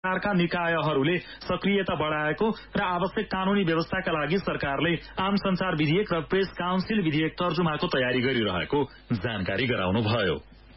सरकारका निकायहरूले सक्रियता बढाएको र आवश्यक कानूनी व्यवस्थाका लागि सरकारले आम संचार विधेयक र प्रेस काउन्सिल विधेयक तर्जुमाको तयारी गरिरहेको जानकारी गराउनुभयो।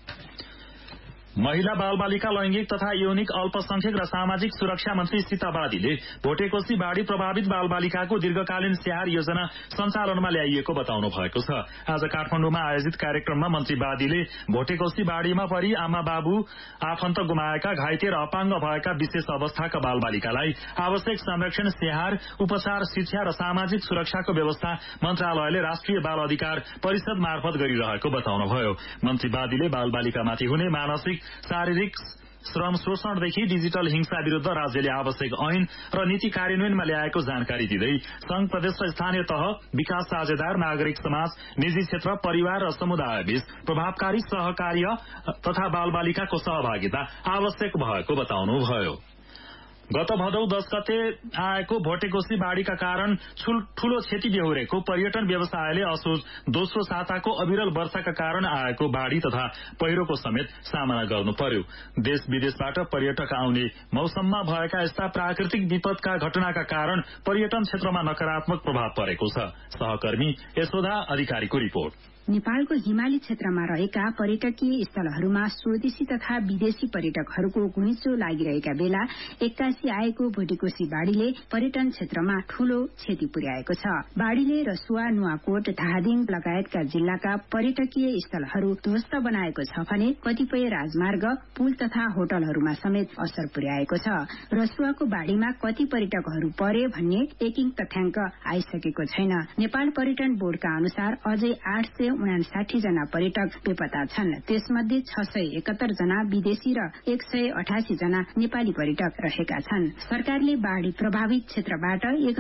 महिला बालबालिका लैंगिक तथा यौनिक अल्पसंख्यक र सामाजिक सुरक्षा मन्त्री सीता बादीले भोटेकोशी बाढ़ी प्रभावित बालबालिकाको दीर्घकालीन स्याहार योजना सञ्चालनमा ल्याइएको बताउनु भएको छ। आज काठमाडौँमा आयोजित कार्यक्रममा मन्त्री बादीले भोटेकोशी बाढ़ीमा परि आमा बाबु आफन्त गुमाएका, घाइते र अपाङ्ग भएका विशेष अवस्थाका बालबालिकालाई आवश्यक संरक्षण, स्याहार, उपचार, शिक्षा र सामाजिक सुरक्षाको व्यवस्था मन्त्रालयले राष्ट्रिय बाल अधिकार परिषद मार्फत गरिरहेको बताउनुभयो। मन्त्री बादीले बालबालिकामाथि हुने मानसिक, शारीरिक श्रम शोषणदेखि डिजिटल हिंसा विरूद्ध राज्यले आवश्यक ऐन र नीति कार्यान्वयनमा ल्याएको जानकारी दिँदै संघ, प्रदेश र स्थानीय तह, विकास साझेदार, नागरिक समाज, निजी क्षेत्र, परिवार र समुदायबीच प्रभावकारी सहकार्य तथा बालबालिकाको सहभागिता आवश्यक भएको बताउनुभयो। गत भदौ 10 गते आएको भोटेकोशी बाढ़ीका कारण ठूलो क्षति बेहोरेको पर्यटन व्यवसायले असोज दोस्रो साताको अविरल वर्षाका कारण आएको बाढ़ी तथा पहिरोको समेत सामना गर्नु पर्यो। देश विदेशबाट पर्यटक आउने मौसममा भएका यस्ता प्राकृतिक विपदका घटनाका कारण पर्यटन क्षेत्रमा नकारात्मक प्रभाव परेको छ। सहकर्मी यशोदा अधिकारीको रिपोर्ट। नेपालको हिमाली क्षेत्रमा रहेका पर्यटकीय स्थलहरूमा स्वदेशी तथा विदेशी पर्यटकहरूको घुइँचो लागिरहेका बेला एक्कासी आएको भोटेकोशी बाढ़ीले पर्यटन क्षेत्रमा ठूलो क्षति पुर्याएको छ। बाढ़ीले रसुवा, नुवाकोट, धादिङ लगायतका जिल्लाका पर्यटकीय स्थलहरू ध्वस्त बनाएको छ भने कतिपय राजमार्ग, पुल तथा होटलहरूमा समेत असर पुर्याएको छ। रसुवाको बाढ़ीमा कति पर्यटकहरू परे भन्ने एकिङ तथ्याङ्क आइसकेको छैन। नेपाल पर्यटन बोर्डका अनुसार अझै 859 जना पर्यटक बेपत्ता छन्। त्यसमध्ये 671 जना विदेशी र 188 जना नेपाली पर्यटक रहेका छन्। सरकारले बाढ़ी प्रभावित क्षेत्रबाट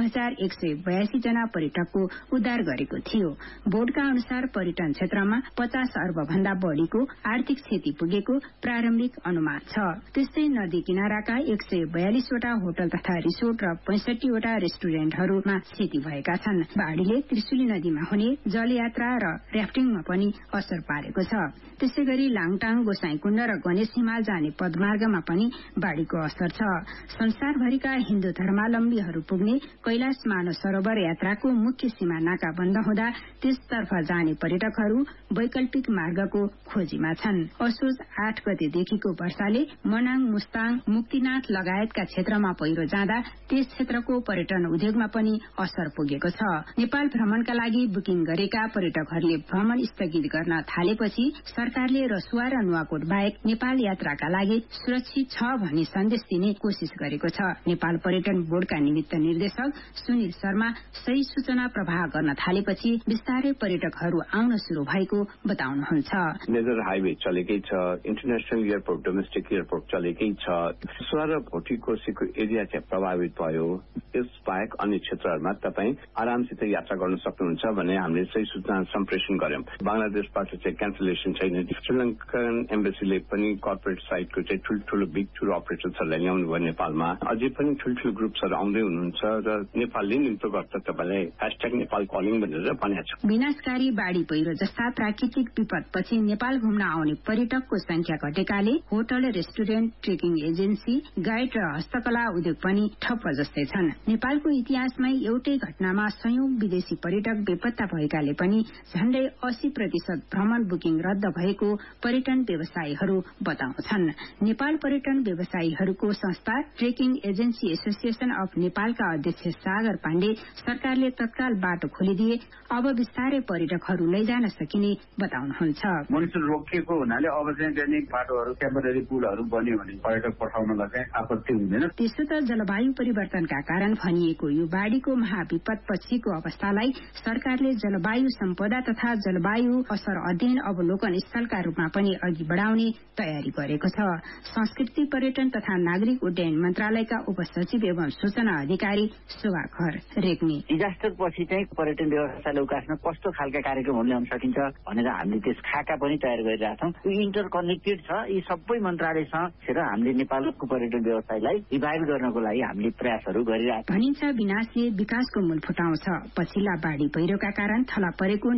1182 जना पर्यटकको उद्धार गरेको थियो। बोर्डका अनुसार पर्यटन क्षेत्रमा 50 अर्ब भन्दा बढ़ीको आर्थिक क्षति पुगेको प्रारम्भिक अनुमान छ। त्यस्तै नदी किनाराका 142 वटा होटल तथा रिसोर्ट र 65 वटा रेस्टुरेन्टहरूमा क्षति भएका छन्। बाढ़ीले त्रिशुली नदीमा हुने जलयात्रा र र्याफ्टिङमा पनि असर पारेको छ। त्यसैगरी लाङटाङ, गोसाईकुण्ड र गणेश हिमाल जाने पदमार्गमा पनि बाढ़ीको असर छ। संसारभरिका हिन्दू धर्मावलम्बीहरू पुग्ने कैलाश मानव सरोवर यात्राको मुख्य सीमा नाका बन्द हुँदा त्यसतर्फ जाने पर्यटकहरू वैकल्पिक मार्गको खोजीमा छन्। असोज 8 गतेदेखिको वर्षाले मनाङ, मुस्ताङ, मुक्तिनाथ लगायतका क्षेत्रमा पहिरो जाँदा त्यस क्षेत्रको पर्यटन उद्योगमा पनि असर पुगेको छ। नेपाल भ्रमणका लागि बुकिङ गरेका पर्यटकहरूले भ्रमण स्थगित गर्न थालेपछि सरकारले रसुवा र नुवाकोट बाहेक नेपाल यात्राका लागि सुरक्षित छ भन्ने सन्देश दिने कोशिश गरेको छ। नेपाल पर्यटन बोर्डका निमित्त निर्देशक सुनिल शर्मा सही सूचना प्रवाह गर्न थालेपछि बिस्तारै पर्यटकहरू आउन शुरू भएको बताउनुहुन्छ। मेजर हाइवे चलेकै छ, इन्टरनेशनल एयरपोर्ट, डोमेस्टिक एयरपोर्ट चलेकै छ। रसुवा र भोटेकोशीको एरिया चाहिँ प्रभावित भयो। यस बाहेक अन्य क्षेत्रहरूमा तपाईँ आरामसित यात्रा गर्न सक्नुहुन्छ भने हामीले सही सूचना सम्प्रेषण गर्यौं। बंगलादेशबाट चाहिँ क्यान्सलेसन छैन। श्रीलङ्कन एम्बेसीले पनि कर्पोरेट साइटको चाहिँ ठूल्ठूलो बिग टुर अपरेटर्सहरूलाई ल्याउनु भयो नेपालमा। अझै पनि ठूल्ठूलो ग्रुप्सहरू आउँदै हुनुहुन्छ र नेपालले निम्तो गर्छ तपाईँलाई #नेपाल कलिङ भनेर भनेको छ। विनाशकारी बाढ़ी, पहिरो जस्ता प्राकृतिक विपदपछि नेपाल घुम्न आउने पर्यटकको संख्या घटेकाले hotel, restaurant, trekking agency, guide र हस्तकला उद्योग पनि ठप्प जस्तै छन्। नेपालको इतिहासमै एउटै घटनामा सयौं विदेशी पर्यटक बेपत्ता भएकाले पनि झण्डै 80% भ्रमण बुकिङ रद्द भएको पर्यटन व्यवसायीहरू बताउँछन्। नेपाल पर्यटन व्यवसायीहरूको संस्था ट्रेकिङ एजेन्सी एसोसिएशन अफ नेपालका अध्यक्ष सागर पाण्डे सरकारले तत्काल बाटो खोलिदिए अब बिस्तारै पर्यटकहरू लैजान सकिने बताउनुहुन्छ। मोनिटर रोकिएको हुनाले अब चाहिँ बाटोहरू, टेम्परेरी पुलहरू बन्यो भने पर्यटक पठाउनलाई चाहिँ आपत्ति हुँदैन। त्यसो त जलवायु परिवर्तनका कारण भनिएको यो बाढ़ीको महाविपद पछिको अवस्थालाई सरकारले जलवायु सम्पदा तथा जलवायु असर अध्ययन अवलोकन स्थलका रूपमा पनि अघि बढाउने तयारी गरेको छ। संस्कृति, पर्यटन तथा नागरिक उड्डयन मन्त्रालयका उपसचिव एवं सूचना अधिकारी सुभाखर रेग्मी। डिजास्टर पछि चाहिँ पर्यटन व्यवस्थाले उकास्न कस्तो खालका कार्यक्रमहरू ल्याउन सकिन्छ भनेर हामीले त्यस खाका पनि तयार गरिरहेका छौँ। यो इन्टर कनेक्टेड छ। यी सबै मन्त्रालयसँग हामीले नेपालको पर्यटन व्यवसायलाई रिभाइभ गर्नको लागि हामीले प्रयासहरू गरिरहेका छौँ। भनिन्छ विनाशले विकासको मूल फुटाउँछ। पछिल्ला बाढ़ी पहिरोका कारण थला परेको नेपालको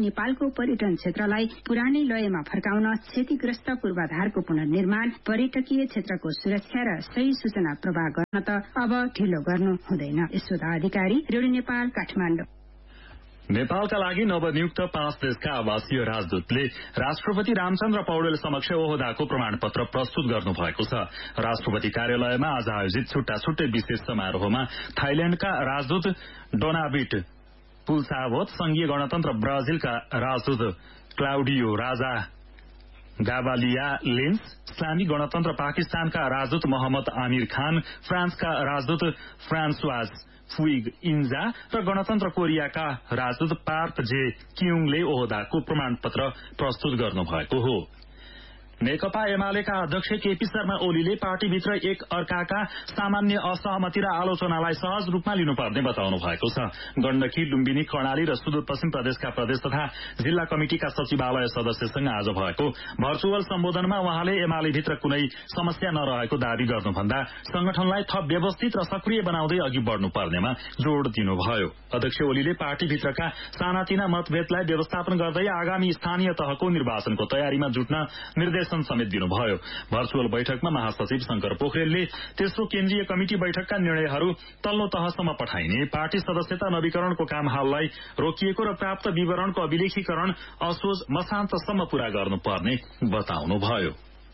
जिल्लाको पर्यटन क्षेत्रलाई पुरानै लयमा फर्काउन क्षतिग्रस्त पूर्वाधारको पुनर्निर्माण, पर्यटकीय क्षेत्रको सुरक्षा र सही सूचना प्रवाह गर्न त अब ढिलो गर्नु हुँदैन। यशोदा अधिकारी, रेडियो नेपाल, काठमाडौँ। नेपालका लागि नवनियुक्त 5 देशका आवासीय राजदूतले राष्ट्रपति रामचन्द्र पौडेल समक्ष ओहदाको प्रमाणपत्र प्रस्तुत गर्नुभएको छ। राष्ट्रपति कार्यालयमा आज आयोजित छुट्टा-छुट्टै विशेष समारोहमा थाइल्याण्डका राजदूत डोनाबिट पुल्सावत, संघीय गणतन्त्र ब्राजिलका राजदूत क्लाउडियो राजा गाबालिया लेन्स, इस्लामी गणतन्त्र पाकिस्तानका राजदूत मोहम्मद आमिर खान, फ्रान्सका राजदूत फ्रान्सवाज फुइग इन्जा र गणतन्त्र कोरियाका राजदूत पार्क जे क्युङले ओहदाको प्रमाणपत्र प्रस्तुत गर्नुभएको हो। नेकपा एमालेका अध्यक्ष केपी शर्मा ओलीले पार्टीभित्र एक अर्काका सामान्य असहमति र आलोचनालाई सहज रूपमा लिनुपर्ने बताउनु भएको छ। गण्डकी, लुम्बिनी, कर्णाली र सुदूरपश्चिम प्रदेशका प्रदेश तथा जिल्ला कमिटिका सचिवालय सदस्यसँग आज भएको भर्चुअल सम्बोधनमा उहाँले एमालेभित्र कुनै समस्या नरहेको दावी गर्नुभन्दा संगठनलाई थप व्यवस्थित र सक्रिय बनाउँदै अघि बढ्नुपर्नेमा जोड़ दिनुभयो। अध्यक्ष ओलीले पार्टीभित्रका सानातिना मतभेदलाई व्यवस्थापन गर्दै आगामी स्थानीय तहको निर्वाचनको तयारीमा जुट्न निर्देशन समेत दिनुभयो। भर्चुअल बैठकमा महासचिव शंकर पोखरेलले तेस्रो केन्द्रीय कमिटी बैठकका निर्णयहरू तल्लो तहसम्म पठाइने, पार्टी सदस्यता नवीकरणको काम हाललाई रोकिएको र प्राप्त विवरणको अभिलेखीकरण असोज मसान्तसम्म पूरा गर्नुपर्ने बताउनुभयो।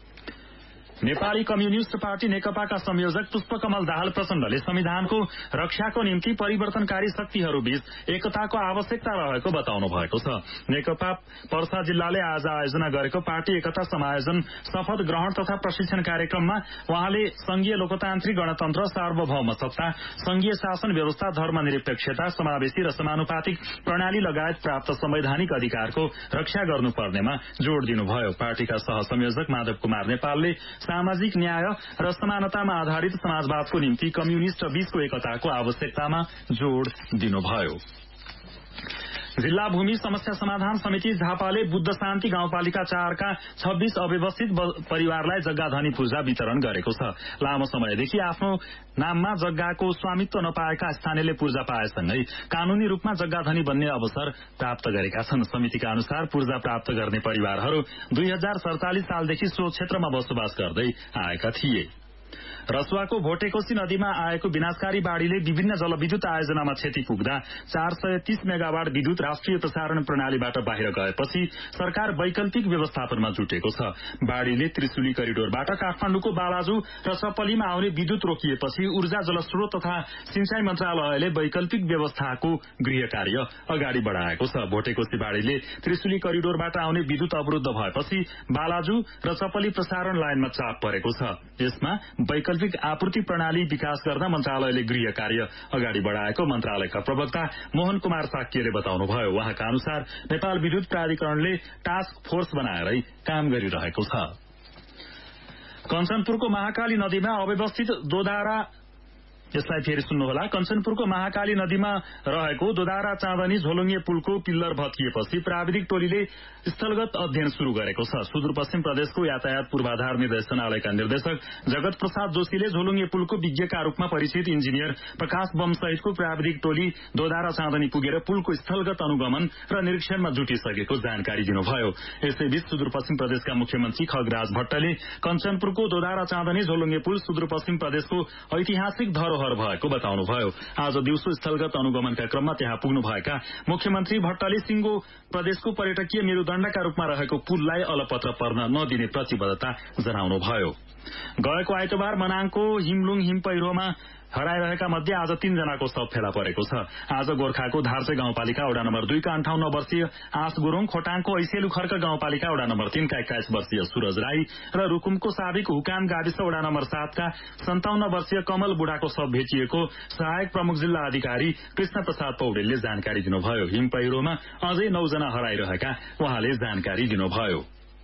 नेपाली कम्युनिष्ट पार्टी नेकपाका संयोजक पुष्पकमल दाहाल प्रचण्डले संविधानको रक्षाको निम्ति परिवर्तनकारी शक्तिहरूबीच एकताको आवश्यकता रहेको बताउनु भएको छ। नेकपा पर्सा जिल्लाले आज आयोजना गरेको पार्टी एकता समायोजन शपथ ग्रहण तथा प्रशिक्षण कार्यक्रममा उहाँले संघीय लोकतान्त्रिक गणतन्त्र, सार्वभौम सत्ता, संघीय शासन व्यवस्था, धर्मनिरपेक्षता, समावेशी र समानुपातिक प्रणाली लगायत प्राप्त संवैधानिक अधिकारको रक्षा गर्नुपर्नेमा जोड़ दिनुभयो। पार्टीका सहसंयोजक माधव कुमार नेपालले सामाजिक न्याय र समानतामा आधारित समाजवादको निम्ति कम्युनिष्ट बीचको एकताको आवश्यकतामा जोड़ दिनुभयो। जिल्ला भूमि समस्या समाधान समिति झापाले बुद्ध शान्ति गाउँपालिका 4 का 26 अव्यवस्थित परिवारलाई जग्गाधनी पूर्जा वितरण गरेको छ। लामो समयदेखि आफ्नो नाममा जग्गाको स्वामित्व नपाएका स्थानीयले पूर्जा पाएसँगै कानूनी रूपमा जग्गाधनी बन्ने अवसर प्राप्त गरेका छन्। समितिका अनुसार पूर्जा प्राप्त गर्ने परिवारहरू 2047 सालदेखि सो क्षेत्रमा बसोबास गर्दै आएका थिए। रसुवाको भोटेकोशी नदीमा आएको विनाशकारी बाढ़ीले विभिन्न जलविद्युत आयोजनामा क्षति पुग्दा 430 मेगावाट विद्युत राष्ट्रिय प्रसारण प्रणालीबाट बाहिर गएपछि सरकार वैकल्पिक व्यवस्थापनमा जुटेको छ। बाढ़ीले त्रिशुली करिडोरबाट काठमाडौँको बालाजु र सपलीमा आउने विद्युत रोकिएपछि ऊर्जा जलस्रोत तथा सिंचाई मन्त्रालयले वैकल्पिक व्यवस्थाको गृह कार्य अगाडि बढ़ाएको छ। भोटेकोशी बाढ़ीले त्रिशुली करिडोरबाट आउने विद्युत अवरुद्ध भएपछि बालाजु र सपली प्रसारण लाइनमा चाप परेको छ। यसमा वैकल्पिक आपूर्ति प्रणाली विकास गर्न मन्त्रालयले गृह कार्य अगाडि बढ़ाएको मन्त्रालयका प्रवक्ता मोहन कुमार साक्यले बताउनुभयो। उहाँका अनुसार नेपाल विद्युत प्राधिकरणले टास्क फोर्स बनाएरै काम गरिरहेको छ। कञ्चनपुरको महाकाली नदीमा अव्यवस्थित दोधारा यसलाई फेरि सुन्नुहोला। कञ्चनपुरको महाकाली नदीमा रहेको दोधारा चाँदनी झोलुङ्गे पुलको पिल्लर भत्किएपछि प्राविधिक टोलीले स्थलगत अध्ययन शुरू गरेको छ। सुदूरपश्चिम प्रदेशको यातायात पूर्वाधार निर्देशनालयका निर्देशक जगत प्रसाद जोशीले झोलुङ्गे पुलको विज्ञका रूपमा परिचित इन्जिनियर प्रकाश बम सहितको प्राविधिक टोली दोधारा चाँदनी पुगेर पुलको स्थलगत अनुगमन र निरीक्षणमा जुटिसकेको जानकारी दिनुभयो। यसैबीच सुदूरपश्चिम प्रदेशका मुख्यमन्त्री खगराज भट्टले कञ्चनपुरको दोधारा चाँदनी झोलुङ्गे पुल सुदूरपश्चिम प्रदेशको ऐतिहासिक धरोहर भएको बताउनुभयो। आज दिउँसो स्थलगत अनुगमनका क्रममा त्यहाँ पुग्नुभएका मुख्यमन्त्री भट्टले सिंगो प्रदेशको पर्यटकीय मेरुदण्डका रूपमा रहेको पुललाई अलपत्र पर्न नदिने प्रतिबद्धता जनाउनुभयो। गएको आइतबार मनाङको हिमलुङ हिम पहिरोमा हराइरहेका मध्ये आज 3 जनाको शव फेला परेको छ। आज गोर्खाको धार्चे गाउँपालिका वडा नम्बर 2 का 58 वर्षीय आस गुरुङ, खोटाङको ऐसेलु खर्क गाउँपालिका वडा नम्बर 3 का 21 वर्षीय सूरज राई र रुकुमको साबिक हुकाम गाविस वडा नम्बर 7 का 57 वर्षीय कमल बुढाको शव भेटिएको सहायक प्रमुख जिल्ला अधिकारी कृष्ण प्रसाद पौडेलले जानकारी दिनुभयो। हिम पहिरोमा अझै 9 जना हराइरहेका उहाँले जानकारी दिनुभयो।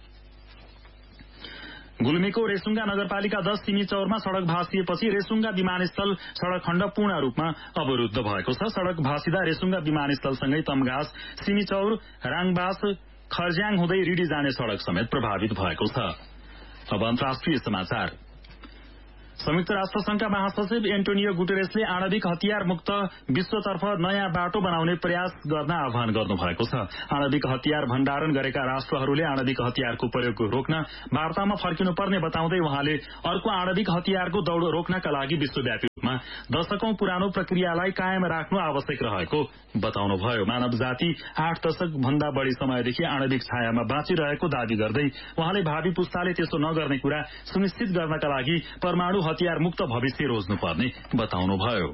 गुल्मीको रेसुङ्गा नगरपालिका 10 सिमीचौरमा सड़क भाँसिएपछि रेसुङ्गा विमानस्थल सड़क खण्ड पूर्ण रूपमा अवरुद्ध भएको छ। सड़क भाँसिदा रेसुङ्गा विमानस्थलसँगै तमघास, सिमीचौर, राङबास, खर्ज्याङ हुँदै रिडी जाने सड़क समेत प्रभावित भएको छ। अब अन्तर्राष्ट्रिय समाचार। संयुक्त राष्ट्र संघका महासचिव एन्टोनियो गुटेरेसले आणविक हतियार मुक्त विश्वतर्फ नयाँ बाटो बनाउने प्रयास गर्न आह्वान गर्नुभएको छ। आणविक हतियार भण्डारण गरेका राष्ट्रहरूले आणविक हतियारको प्रयोग रोक्न वार्तामा फर्किनुपर्ने बताउँदै उहाँले अर्को आणविक हतियारको दौड़ रोक्नका लागि विश्वव्यापी रूपमा दशकौं पुरानो प्रक्रियालाई कायम राख्नु आवश्यक रहेको बताउनुभयो। मानव जाति 8 दशक भन्दा बढ़ी समयदेखि आणविक छायामा बाँचिरहेको दावी गर्दै उहाँले भावी पुस्ताले त्यसो नगर्ने कुरा सुनिश्चित गर्नका लागि परमाणु हतियार मुक्त भविष्य रोज्नुपर्ने बताउनुभयो।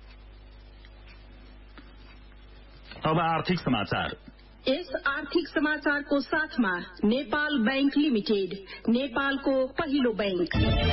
अब आर्थिक समाचार। यस आर्थिक समाचारको साथमा नेपाल बैंक लिमिटेड, नेपालको पहिलो बैंक।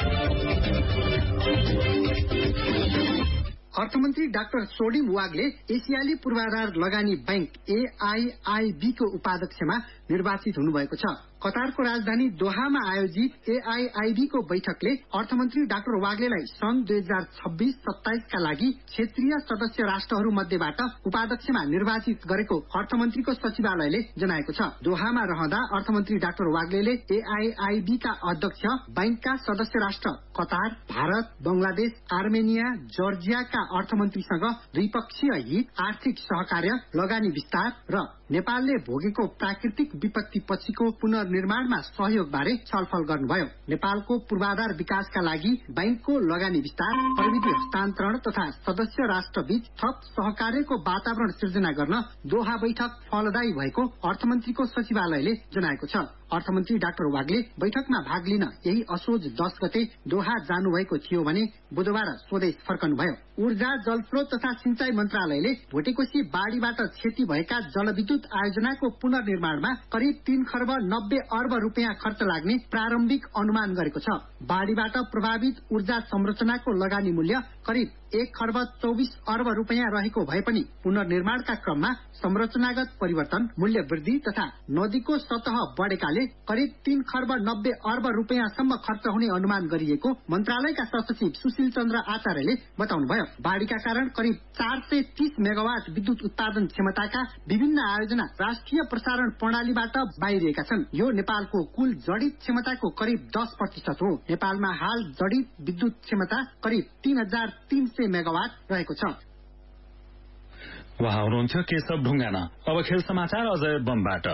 अर्थमन्त्री डाक्टर सोडिम वागले एसियाली पूर्वाधार लगानी बैंक AIIB को उपाध्यक्षमा निर्वाचित हुनुभएको छ। कतारको राजधानी दोहामा आयोजित AIIB को बैठकले अर्थमन्त्री डाक्टर वाग्लेलाई सन् 2026-27 का लागि क्षेत्रीय सदस्य राष्ट्रहरू मध्येबाट उपाध्यक्षमा निर्वाचित गरेको अर्थमन्त्रीको सचिवालयले जनाएको छ। दोहामा रहँदा अर्थमन्त्री डाक्टर वाग्लेले AIIB का अध्यक्ष, बैंकका सदस्य राष्ट्र कतार, भारत, बंगलादेश, आर्मेनिया, जर्जियाका अर्थमन्त्रीसँग द्विपक्षीय हित, आर्थिक सहकार्य, लगानी विस्तार र नेपालले भोगेको प्राकृतिक विपत्ति पछिको पुनर्निर्माणमा सहयोग बारे छलफल गर्नुभयो। नेपालको पूर्वाधार विकासका लागि बैंकको लगानी विस्तार, प्रविधि हस्तान्तरण तथा सदस्य राष्ट्रबीच थप सहकार्यको वातावरण सिर्जना गर्न दोहा बैठक फलदायी भएको अर्थमन्त्रीको सचिवालयले जनाएको छ। अर्थमन्त्री डाक्टर वाग्ले बैठकमा भाग लिन यही असोज 10 गते दोहा जानुभएको थियो भने बुधबार स्वदेश फर्कनुभयो। ऊर्जा, जलस्रोत तथा सिंचाई मन्त्रालयले भोटेकोशी बाढ़ीबाट क्षति भएका जलविद्युत आयोजनाको पुनर्निर्माणमा करिब 3 खर्ब 90 अर्ब रुपियाँ खर्च लाग्ने प्रारम्भिक अनुमान गरेको छ। बाढ़ीबाट प्रभावित ऊर्जा संरचनाको लगानी मूल्य करिब 1 खर्ब 24 अर्ब रुपियाँ रहेको भए पनि पुनर्निर्माणका क्रममा संरचनागत परिवर्तन, मूल्य वृद्धि तथा नदीको सतह बढेकाले करिब 3 खर्ब 90 अर्ब रुपियाँसम्म खर्च हुने अनुमान गरिएको मन्त्रालयका सहसचिव सुशील चन्द्र आचार्यले बताउनुभयो। बाढ़ीका कारण करिब 430 मेगावाट विद्युत उत्पादन क्षमताका विभिन्न आयोजना राष्ट्रिय प्रसारण प्रणालीबाट बाहिरिएका छन्। यो नेपालको कुल जडित क्षमताको करिब 10% हो। नेपालमा हाल जडित विद्युत क्षमता करिब 3300 मेगावाट रहेको छ। वहाँ हुनुहुन्थ्यो केशव ढुङ्गाना। अब खेल समाचार अजय बमबाट।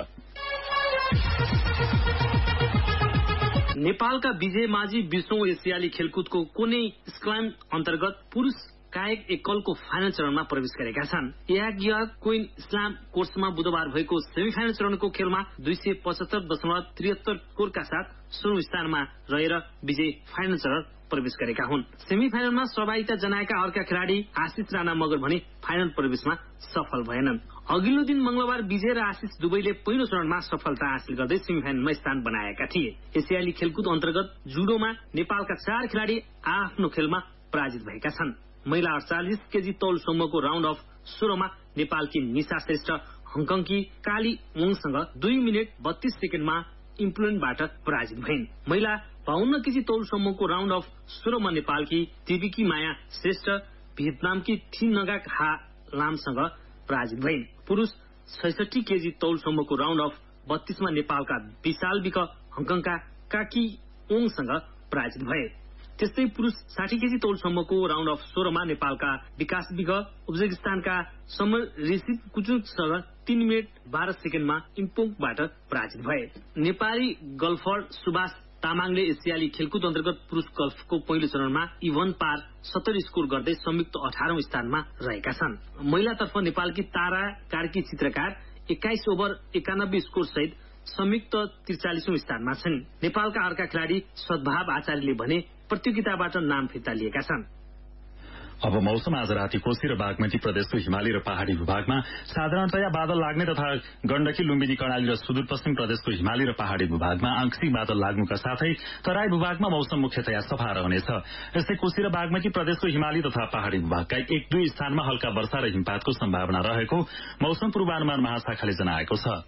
नेपालका विजय माझी 20औं एसियाली खेलकुदको कुनै स्क्वाम अन्तर्गत पुरुष कायक एकलको फाइनल चरणमा प्रवेश गरेका छन्। क्विन इस्लाम कोर्समा बुधबार भएको सेमिफाइनल चरणको खेलमा 275.73 स्कोरका साथ 16औं स्थानमा रहेर विजय फाइनल चरण प्रवेश गरेका हुन्। सेमिफाइनलमा सहभागिता जनाएका अर्का खेलाड़ी आशिष राणा मगर भने फाइनल प्रवेशमा सफल भएनन्। अघिल्लो दिन मंगलबार विजय र आशिष दुवैले पहिलो चरणमा सफलता हासिल गर्दै सेमिफाइनलमा स्थान बनाएका थिए। एसियाली खेलकुद अन्तर्गत जुडोमा नेपालका 4 खेलाड़ी आफ्नो खेलमा पराजित भएका छन्। महिला 48 केजी तौलसम्मको राउन्ड अफ 16 मा नेपालकी निशा श्रेष्ठ हङकङकी काली ओङसँग 2 मिनेट 32 सेकेन्डमा इम्प्लोइनबाट पराजित भइन्। महिला 52 केजी तौलसम्मको राउन्ड अफ 16 मा नेपालकी देविकी माया श्रेष्ठ भियतनामकी थिन नगाक हा लामसँग पराजित भइन्। पुरुष 66 केजी तौलसम्मको राउन्ड अफ 32 मा नेपालका विशाल विक हङकङका काकी ओङसँग पराजित भए। त्यस्तै पुरुष 60 केजी तौलसम्मको राउन्ड अफ 16 मा नेपालका विकास विग उज्बेकिस्तानका समर रेसिप कुचुकसँग 3 मिनेट 12 सेकेन्डमा इम्पोङबाट पराजित भए। नेपाली गल्फर सुभाष तामाङले एसियाली खेलकुद अन्तर्गत पुरुष गल्फको पहिलो चरणमा इभन पार 70 स्कोर गर्दै संयुक्त 18औं स्थानमा रहेका छन्। महिलातर्फ नेपालकी तारा कार्की चित्रकार 21 ओभर 91 स्कोर सहित संयुक्त 43औं स्थानमा छन्। नेपालका अर्का खेलाड़ी सद्भाव आचार्यले भने प्रतियोगिताबाट नाम फिर्ता लिएका छन्। अब मौसम। आज राति कोशी र बागमती प्रदेशको हिमाली र पहाड़ी विभागमा साधारणतया बादल लाग्ने तथा गण्डकी, लुम्बिनी, कर्णाली र सुदूरपश्चिम प्रदेशको हिमाली र पहाड़ी विभागमा आंशिक बादल लाग्नुका साथै तराई विभागमा मौसम मुख्यतया सफा रहनेछ। यस्तै कोशी र बागमती प्रदेशको हिमाली तथा पहाड़ी विभागका 1-2 स्थानमा हल्का वर्षा र हिमपातको सम्भावना रहेको मौसम पूर्वानुमान महाशाखाले जनाएको छ।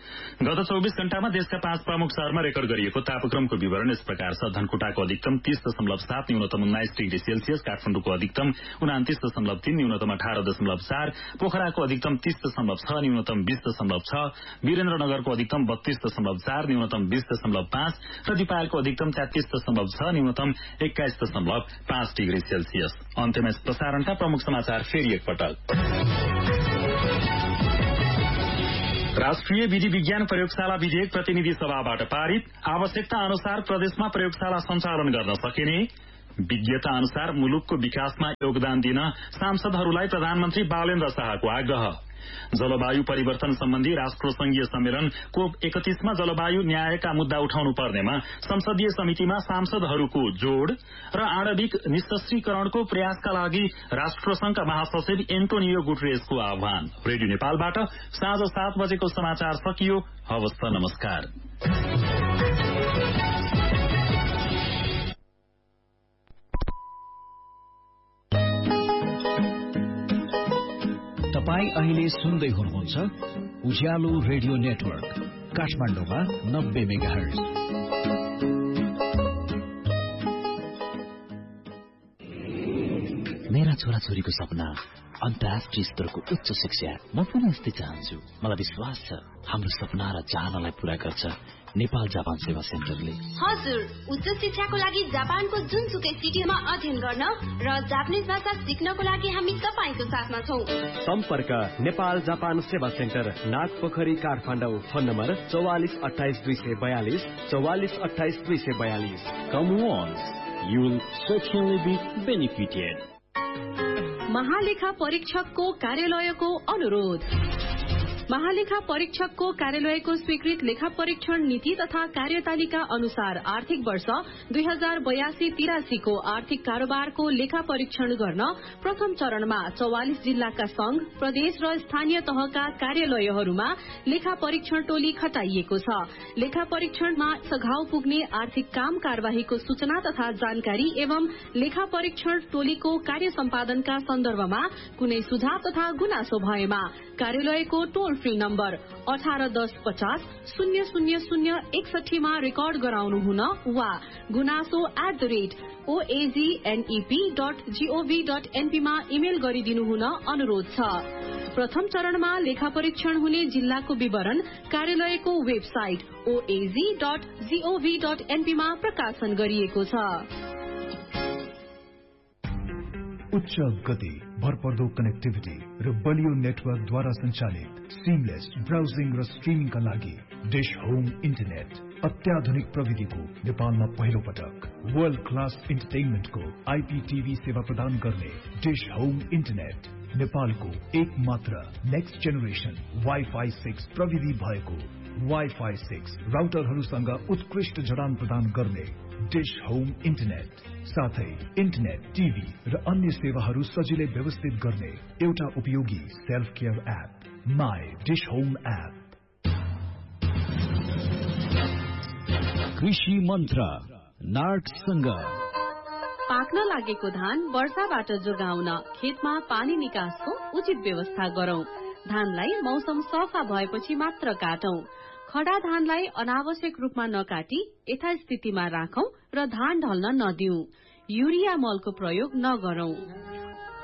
गत 24 घण्टामा देशका 5 प्रमुख शहरमा रेकर्ड गरिएको तापक्रमको विवरण यस प्रकार छ। धनकुटाको अधिकतम 30.7, न्यूनतम 19 डिग्री सेल्सियस, काठमाडौँको अधिकतम 29.3, न्यूनतम 18.4, पोखराको अधिकतम 30.6, न्यूनतम 20.6, वीरेन्द्रनगरको अधिकतम 32.4, न्यूनतम 20.5 र दिपायलको अधिकतम 33.6, न्यूनतम 21.5 डिग्री सेल्सियस। अन्त्यमा प्रसारणका प्रमुख समाचार फेरि एकपटक। राष्ट्रिय विधि विज्ञान प्रयोगशाला विधेयक प्रतिनिधि सभाबाट पारित। आवश्यकता अनुसार प्रदेशमा प्रयोगशाला सञ्चालन गर्न सकिने। विज्ञता अनुसार मुलुकको विकासमा योगदान दिन सांसदहरूलाई प्रधानमन्त्री बालेन्द्र शाहको आग्रह। जलवायु परिवर्तन सम्बन्धी राष्ट्र संघीय सम्मेलन COP 31 मा जलवायु न्यायका मुद्दा उठाउनु पर्नेमा संसदीय समितिमा सांसदहरूको जोड़ र आणविक निशस्त्रीकरणको प्रयासका लागि राष्ट्रसंघका महासचिव एन्टोनियो गुटेरेसको आह्वान। रेडियो नेपालबाट साँझ 7 बजेको समाचार सकियो। हवस् त, नमस्कार। तपाईं अहिले सुन्दै हुनुहुन्छ उज्यालो रेडियो नेटवर्क काठमाडौँमा 90 मेगाहर्ज। मेरा छोराछोरीको सपना अन्तर्राष्ट्रिय स्तरको उच्च शिक्षा। म पुनः यस्तै चाहन्छु। मलाई विश्वास छ हाम्रो सपना र चाहनालाई पूरा गर्छ नेपाल जापान सेवा सेन्टरले। हजुर, उच्च शिक्षाको लागि जापानको जुनसुकै सिटीमा अध्ययन गर्न र जापानिज भाषा सिक्नको लागि हामी तपाईको साथमा छौं। सम्पर्क नेपाल जापान सेवा centre, Nagpokhari, Kathmandu. Phone number 4428 242 4428 242। Come once, you will certainly be benefited. महालेखा परीक्षकको कार्यालयको अनुरोध। महालेखा परीक्षकको कार्यालयको स्वीकृत लेखा परीक्षण नीति तथा कार्यतालिका अनुसार आर्थिक वर्ष 2082-83 को आर्थिक कारोबारको लेखा परीक्षण गर्न प्रथम चरणमा 44 जिल्लाका संघ, प्रदेश र स्थानीय तहका कार्यालयहरूमा लेखा परीक्षण टोली खटाइएको छ। लेखा परीक्षणमा सघाउ पुग्ने आर्थिक काम कारवाहीको सूचना तथा जानकारी एवं लेखा परीक्षण टोलीको कार्य सम्पादनका सन्दर्भमा कुनै सुझाव तथा गुनासो भएमा कार्यालयको टोल फ्री नम्बर 181050 00061 मा रेकर्ड गराउनु हुन वा गुनासो @oagnep.gov.np मा इमेल गरिदिनु हुन अनुरोध छ। प्रथम चरणमा लेखा परीक्षण हुने जिल्लाको विवरण कार्यालयको वेबसाइट oaz.gov.np मा प्रकाशन गरिएको छ। उच्च गति, भरपर्दो कनेक्टिभिटी र बलियो नेटवर्कद्वारा सञ्चालित सिमलेस ब्राउजिङ र स्ट्रिमिङका लागि डिश होम इन्टरनेट। अत्याधुनिक प्रविधिको नेपालमा पहिलो पटक वर्ल्ड क्लास इन्टरटेनमेन्टको IPTV सेवा प्रदान गर्ने डिश होम इन्टरनेट नेपालको एक मात्र नेक्स्ट जेनेरेसन वाइफाई 6 प्रविधि भएको वाइफाई 6 राउटरहरूसँग उत्कृष्ट जडान प्रदान गर्ने डिश होम इन्टरनेट, साथै इन्टरनेट, टिभी र अन्य सेवाहरू सजिलै व्यवस्थित गर्ने एउटा उपयोगी self care app, my dish home app. कृषि मन्त्र नार्कसँग पाक्न लागेको धान वर्षाबाट जोगाउन खेतमा पानी निकासको उचित व्यवस्था गरौं। धानलाई मौसम सफा भएपछि मात्र काटौं। खडा धानलाई अनावश्यक रूपमा नकाटी यथास्थितिमा राखौं र धान ढल्न नदिऊ। युरिया मलको प्रयोग नगरौं।